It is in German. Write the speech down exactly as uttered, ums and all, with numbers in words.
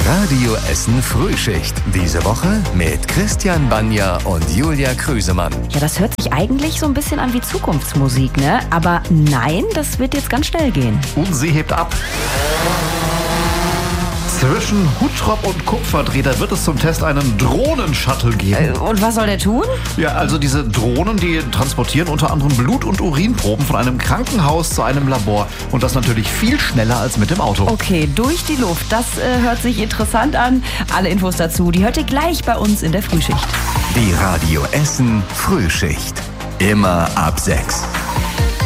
Radio Essen Frühschicht. Diese Woche mit Christian Banja und Julia Krüsemann. Ja, das hört sich eigentlich so ein bisschen an wie Zukunftsmusik, ne? Aber nein, das wird jetzt ganz schnell gehen. Und sie hebt ab. Zwischen Huttrop und Kupferdreher wird es zum Test einen Drohnen-Shuttle geben. Äh, und was soll der tun? Ja, also diese Drohnen, die transportieren unter anderem Blut- und Urinproben von einem Krankenhaus zu einem Labor. Und das natürlich viel schneller als mit dem Auto. Okay, durch die Luft. Das äh, hört sich interessant an. Alle Infos dazu, die hört ihr gleich bei uns in der Frühschicht. Die Radio Essen Frühschicht. Immer ab sechs.